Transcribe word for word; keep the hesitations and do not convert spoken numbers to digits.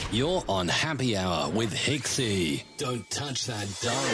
You're on Happy Hour with Hixie. Don't touch that dial.